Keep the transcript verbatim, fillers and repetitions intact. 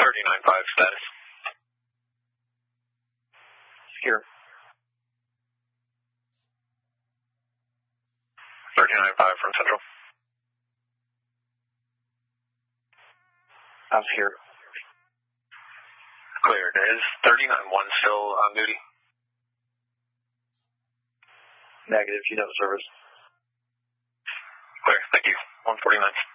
thirty-nine five status. Here. thirty-nine five from Central. I'm here. Cleared. Is thirty-nine one still on duty? Negative. You know service. Clear. Thank you. one forty-nine.